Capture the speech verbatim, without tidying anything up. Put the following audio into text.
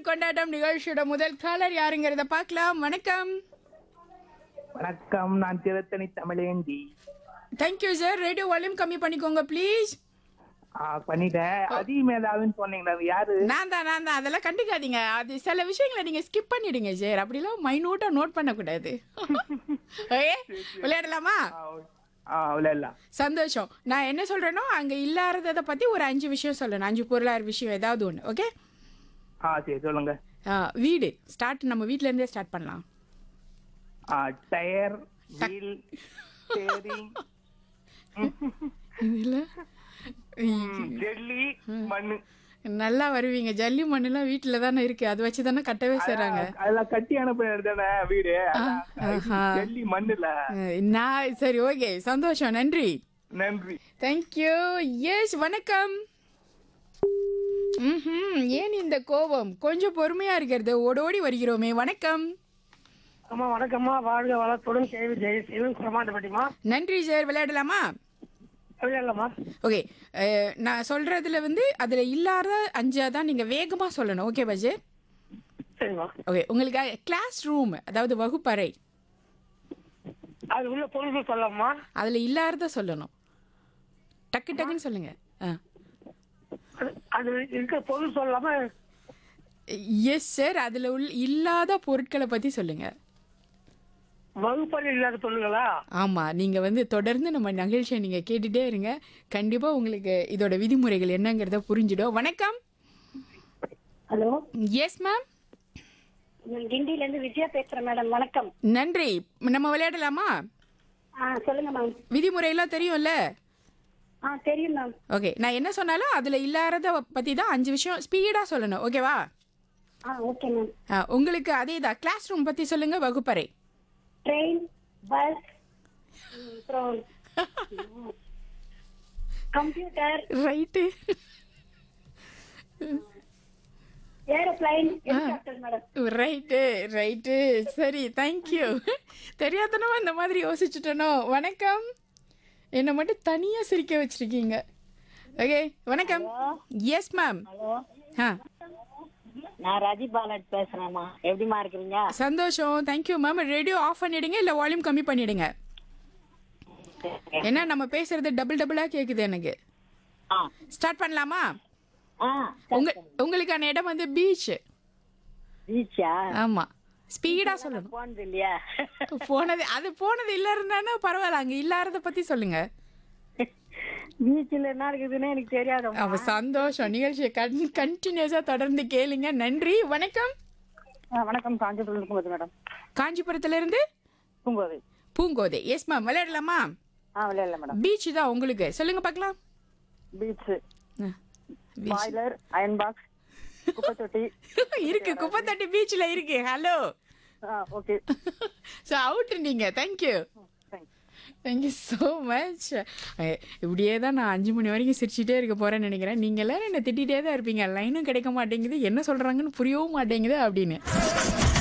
கொண்டாட்டம் நிகழ்ச்சியோட முதல் காலர் யாருங்கிறத பார்க்கலாம். வணக்கம். வணக்கம், நான் Tiruttani Tamilendhi. Thank you sir. Radio volume கம்மி பண்ணிக்கோங்க ப்ளீஸ். ஆ, பண்ணிட்டேன். அதி மேதாவின்னு சொன்னீங்களா, அது யாரு? நான் தான் நான் தான் அதெல்லாம் கண்டுக்காதீங்க. அது சில விஷயங்களை நீங்க ஸ்கிப் பண்ணிடுங்க சார். அப்படிலாம் மைனூட்டா நோட் பண்ணக்கூடாது. ஓகே, விளையாடலாமா? ஆ, ஆ, அவ்வளோ இல்ல. சந்தோஷம். நான் என்ன சொல்றேனோ அங்க இல்லாததை பத்தி ஒரு அஞ்சு விஷயம் சொல்லணும். அஞ்சு பொருளாதார விஷயம் ஏதாவது ஒன்று. ஓகே, ஆ சரி, சொல்லுங்க. வீடு ஸ்டார்ட் நம்ம வீட்ல இருந்தே ஸ்டார்ட் பண்ணலாம். ஆ, டயர், வீல், ஸ்டேரிங், இதுல ஜெல்லி, மண்ணு. நல்லா வருவீங்க. ஜல்லி மண்ணுலாம் வீட்டுல தானே இருக்கு, அதை வச்சு தானே கட்டவே செய்றாங்க. அதெல்லாம் கட்டி அனுப்புறது தானே வீடு. ஆஹா. ஜெல்லி மண்ணுல. நான் சரி, ஓகே, சந்தோஷம், நன்றி. நன்றி. தேங்க்யூ. எஸ், வணக்கம். ம் ஏன் இந்த கோபம்? கொஞ்சம் பொறுமையா இருக்கிறது. ஓடோடி வருகிறோமே. வணக்கம். அம்மா வணக்கம்மா, வாழ்க வளத்துடன் கேள்வி ஜெயசீலன் குரமாண்டப்பட்டிமா. நன்றி சார். விளையாடலாமா? இல்லம்மா. ஓகே, நான் சொல்றதுல வந்து அதுல இல்லாத அஞ்சா தான் நீங்க வேகமா சொல்லணும். ஓகே பஜே? சரிம்மா. ஓகே, உங்களுக்கு கிளாஸ் ரூம், அதாவது வகுப்பறை, அது உள்ள பொருள்கள் சொல்லலாமா? அதுல இல்லாத சொல்லணும். டக்கு டக்குன்னு சொல்லுங்க. ஆ, அது அது இருக்க பொருள் சொல்லலாமா? Yes sir. அதுல உள்ள இல்லாத பொருட்களை பத்தி சொல்லுங்க. வகுப்பறை இல்லாத பொருள்களா? ஆமா, நீங்க வந்து தொடர்ந்து நம்ம நிகழ்ச்சியை நீங்க கேட்டுட்டே இருங்க. கண்டிப்பா உங்களுக்கு இதோட விதிமுறைகள் என்னங்கிறத புரிஞ்சிடும். வணக்கம். ஹலோ. Yes ma'am. நான் கிண்டில இருந்து விஜயா பேசுறேன் மேடம். வணக்கம். நன்றி. நம்ம விளையாடலாமா? ஆ சொல்லுங்க மேம். விதிமுறையெல்லாம் தெரியும்ல? ஆ தெரியும் மேம். ஓகே, நான் என்ன சொன்னாலும் அதுல இல்லாத பத்தி தான் அஞ்சு விஷயம் ஸ்பீடா சொல்லணும். ஓகேவா? ஆ ஓகே மேம். ஆ, உங்களுக்கு அதே தான். கிளாஸ் ரூம் பத்தி சொல்லுங்க. வகுப்பறை, ட்ரெயின், பஸ், அப்புறம் computer, right, aeroplane, helicopter madam. Right right சரி, தேங்க்யூ. தெரியாதனமா இந்த மாதிரி யோசிச்சுட்டனோ. வணக்கம். என்னை மட்டும் தனியா சிரிக்க வச்சிருக்கீங்க. ஓகே, வணக்கம். Yes ma'am. ஹலோ, ஆ, நான் ராஜி பாலட் பேசுறேம்மா. எப்படிமா இருக்கிறீங்க? சந்தோஷம், தேங்க்யூ மேம். ரேடியோ ஆஃப் பண்ணிடுங்க, இல்லை வால்யூம் கம்மி பண்ணிடுங்க. ஏன்னா நம்ம பேசுறது டபுள் டபுளா கேக்குது எனக்கு. ஆ ஸ்டார்ட் பண்ணலாமா? ஆ உங்க உங்களுக்கான இடம் வந்து பீச். பீச்சா? ஆமா, ஸ்பீடா சொல்லணும். போனது இல்லையா? போனது அது போனது இல்ல இருந்தானா பரவாயில்ல, அங்க இல்லாத பத்தி சொல்லுங்க. பீச்சில் என்ன இருக்குதுன்னு எனக்கு தெரியாது. அவ சந்தோஷம். நிகழ்ச்சியை கன் கண்டினியூஸா தொடர்ந்து கேளுங்க. நன்றி. வணக்கம். வணக்கம். காஞ்சிபுரம் இருக்கும்போது மேடம். காஞ்சிபுரத்துல இருந்து பூங்கோதை. பூங்கோதை. Yes ma'am. விளையாடலாமா? ஆ விளையாடல மேடம். பீச் தான் உங்களுக்கு. சொல்லுங்க பார்க்கலாம். பீச், ஆ, beach. பாய்லர், அயன் பாக்ஸ், குப்பை தொட்டி இருக்கு. குப்பை தட்டி பீச்ல இருக்கு. ஹலோ. ஓகே. ஸோ அவுட் நீங்க. தேங்க்யூ. Thank you so much. இப்படியே தான் நான் அஞ்சு மணி வரைக்கும் சிரிச்சுட்டே இருக்க போறேன்னு நினைக்கிறேன். நீங்க எல்லாரும் என்ன திட்டிகிட்டே தான் இருப்பீங்க. லைனும் கிடைக்க மாட்டேங்குது, என்ன சொல்றாங்கன்னு புரியவும் மாட்டேங்குது அப்படின்னு.